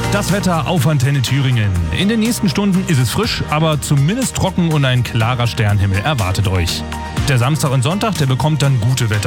Das Wetter auf Antenne Thüringen. In den nächsten Stunden ist es frisch, aber zumindest trocken und ein klarer Sternhimmel erwartet euch. Der Samstag und Sonntag, der bekommt dann gute Wetter.